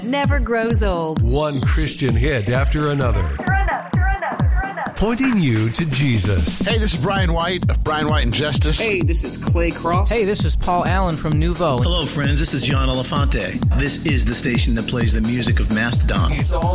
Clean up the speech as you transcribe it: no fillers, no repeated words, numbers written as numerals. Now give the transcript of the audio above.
never grows old. One Christian hit after another. Pointing you to Jesus. Hey, this is Brian White of Brian White and Justice. Hey, this is Clay Cross. Hey, this is Paul Allen from Nouveau. Hello, friends. This is John Elefante. This is the station that plays the music of Mastodon.